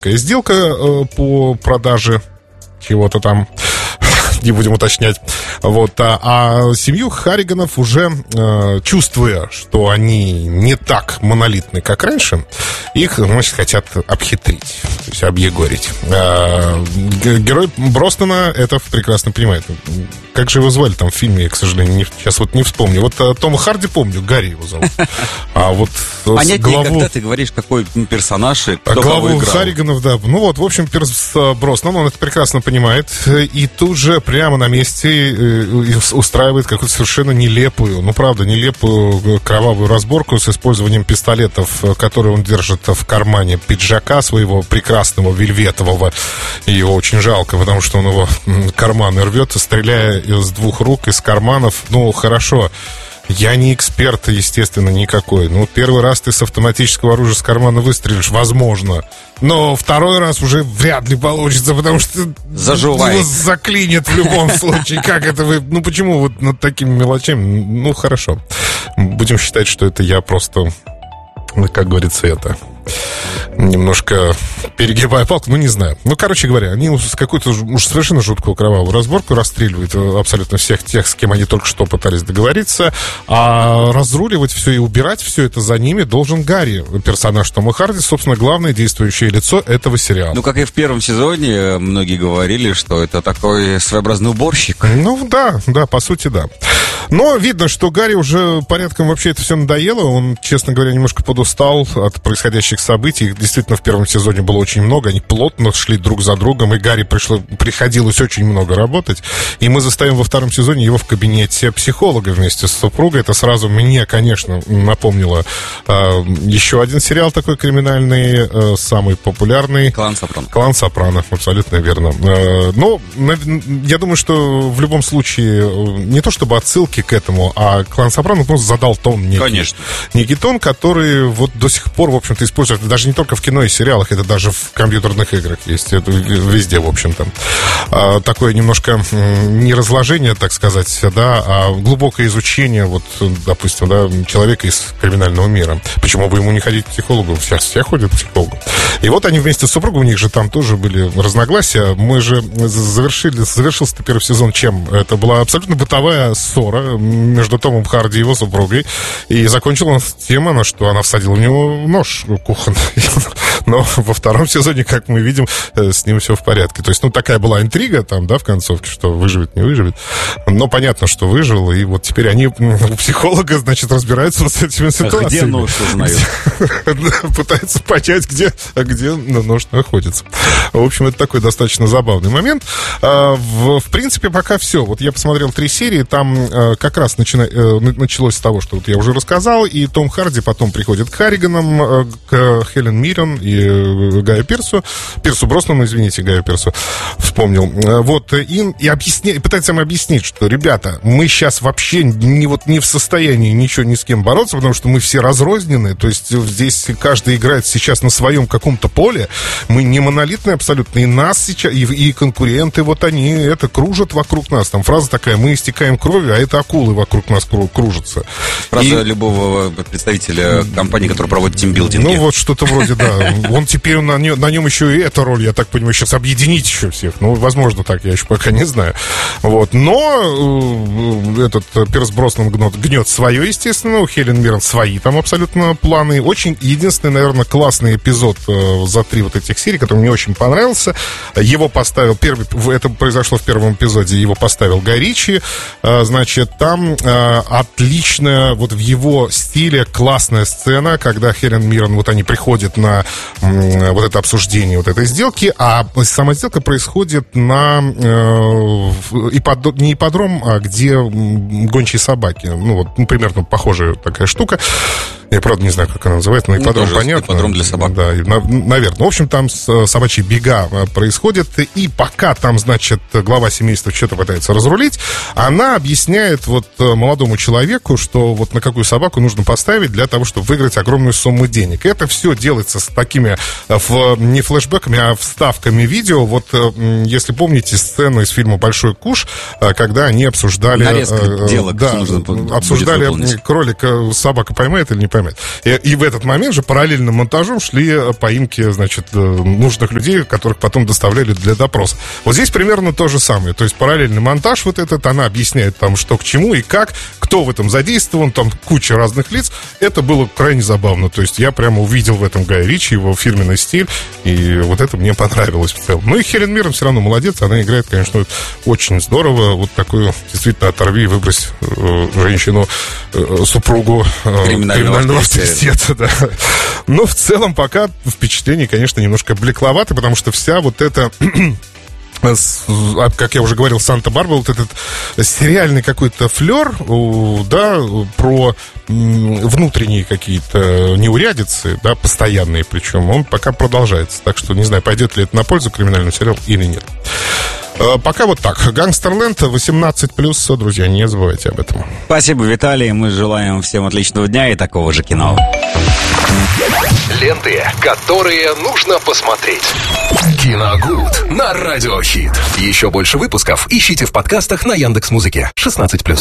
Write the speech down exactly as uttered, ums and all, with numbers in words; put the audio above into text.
сделка э, по продаже чего-то там, не будем уточнять. Вот, а, а семью Харриганов уже, э, чувствуя, что они не так монолитны, как раньше, их, значит, хотят обхитрить, то есть объегорить. Э, герой Броснана это прекрасно понимает. Как же его звали там в фильме, я, к сожалению, не, сейчас вот не вспомню. Вот а, Тома Харди помню, Гарри его зовут. А вот понятнее, главу... когда ты говоришь, какой персонаж и кто главу кого играл. Харриганов, да. Ну вот, в общем, Пирс Броснан, он это прекрасно понимает. И тут же прямо на месте устраивает какую-то совершенно нелепую, ну правда, нелепую кровавую разборку с использованием пистолетов, которые он держит в кармане пиджака своего прекрасного вельветового. И его очень жалко, потому что он его карманы рвет, стреляя из двух рук, из карманов. Ну, хорошо. Я не эксперт, естественно, никакой. Ну, первый раз ты с автоматического оружия с кармана выстрелишь, возможно. Но второй раз уже вряд ли получится, потому что заживай. Его заклинит в любом случае. Как это вы... Ну, почему вот над такими мелочами? Ну, хорошо. Будем считать, что это я просто... Как говорится, это... немножко перегибая палку, ну, не знаю. Ну, короче говоря, они с какой-то уж совершенно жуткую кровавую разборку расстреливают абсолютно всех тех, с кем они только что пытались договориться. А разруливать все и убирать все это за ними должен Гарри, персонаж Тома Харди, собственно, главное действующее лицо этого сериала. Ну, как и в первом сезоне, многие говорили, что это такой своеобразный уборщик. Ну, да, да, по сути, да. Но видно, что Гарри уже порядком вообще это все надоело. Он, честно говоря, немножко подустал от происходящих событий. Их действительно в первом сезоне было очень много. Они плотно шли друг за другом, и Гарри пришло, приходилось очень много работать. И мы застаем во втором сезоне его в кабинете психолога вместе с супругой. Это сразу мне, конечно, напомнило э, еще один сериал такой криминальный, э, самый популярный. «Клан Сопрано». «Клан Сопрано», абсолютно верно. Э, но я думаю, что в любом случае не то чтобы отсылки к этому, а «Клан Сопрано» просто задал тон некий. Конечно. Некий тон, который вот до сих пор, в общем-то, используют даже не только в кино и сериалах, это даже в компьютерных играх есть, это везде, в общем-то. А, такое немножко не разложение, так сказать, да, а глубокое изучение, вот, допустим, да, человека из криминального мира. Почему бы ему не ходить к психологу? Все, все ходят к психологу. И вот они вместе с супругом, у них же там тоже были разногласия. Мы же завершили, завершился первый сезон чем? Это была абсолютно бытовая ссора между Томом Харди и его супругой. И закончила он тем, она, что она всадила в него нож кухонный. Но во втором сезоне, как мы видим, с ним все в порядке. То есть, ну, такая была интрига там, да, в концовке, что выживет, не выживет. Но понятно, что выжил. И вот теперь они у психолога, значит, разбираются вот с этими ситуациями. Где нож узнают? Пытаются понять, где, где нож находится. В общем, это такой достаточно забавный момент. В, в принципе, пока все. Вот я посмотрел три серии, там как раз начина... началось с того, что вот я уже рассказал, и Том Харди потом приходит к Харриганам, к Хелен Миррен и Гаю Пирсу, Пирсу Броснану, извините, Гаю Пирсу, вспомнил. Вот, и, и объясня... пытается им объяснить, что, ребята, мы сейчас вообще не, вот, не в состоянии ничего ни с кем бороться, потому что мы все разрознены, то есть здесь каждый играет сейчас на своем каком-то поле, мы не монолитные абсолютно, и нас сейчас, и, и конкуренты, вот они это кружат вокруг нас. Там фраза такая: мы истекаем кровью, а это акулы вокруг нас кружатся. Фраза и... любого представителя компании, которая проводит тимбилдинги. Ну, вот что-то вроде, да. Он теперь на, не, на нем еще и эта роль, я так понимаю, сейчас объединить еще всех. Ну, возможно, так, я еще пока не знаю. Вот. Но э, этот Пирс Броснан гнет, гнет свое, естественно. У Хелен Миррен свои там абсолютно планы. Очень единственный, наверное, классный эпизод э, за три вот этих серий, который мне очень понравился. Его поставил, первый, это произошло в первом эпизоде, его поставил Гай Ричи. Э, значит, там э, отличная, вот в его стиле классная сцена, когда Хелен Миррен, вот они приходят на м, вот это обсуждение вот этой сделки, а сама сделка происходит на э, иппод... не ипподром, а где гончие собаки. Ну, вот, ну, примерно похожая такая штука. Я, правда, не знаю, как она называется, но ипподром, ну, понятно. Ипподром для собак. Да, наверное. В общем, там собачьи бега происходят, и пока там, значит, глава семейства что-то пытается разрулить, она объясняет вот молодому человеку, что вот на какую собаку нужно поставить для того, чтобы выиграть огромную сумму денег. И это все делается с такими, не флешбэками, а вставками видео. Вот, если помните сцену из фильма «Большой куш», когда они обсуждали... Нарезка делок, да, нужно обсуждали, кролика собака поймает или не поймает. поймать. И, и в этот момент же параллельным монтажом шли поимки, значит, нужных людей, которых потом доставляли для допроса. Вот здесь примерно то же самое. То есть параллельный монтаж вот этот, она объясняет там, что к чему и как, кто в этом задействован, там куча разных лиц. Это было крайне забавно. То есть я прямо увидел в этом Гая Ричи, его фирменный стиль, и вот это мне понравилось в целом. Ну и Хелен Миррен все равно молодец, она играет, конечно, очень здорово. Вот такую, действительно, оторви и выбрось э, женщину, э, супругу э, криминального, криминального авторитета, да. Но в целом пока впечатление, конечно, немножко блекловато, потому что вся вот эта... как я уже говорил, Санта-Барбара, вот этот сериальный какой-то флер, да, про внутренние какие-то неурядицы, да, постоянные причем, он пока продолжается. Так что не знаю, пойдет ли это на пользу криминальному сериалу или нет. Пока вот так. Гангстерленд восемнадцать плюс, друзья, не забывайте об этом. Спасибо, Виталий. Мы желаем всем отличного дня и такого же кино. Ленты, которые нужно посмотреть. Киногуд на Радиохит. Еще больше выпусков ищите в подкастах на Яндекс.Музыке. шестнадцать плюс.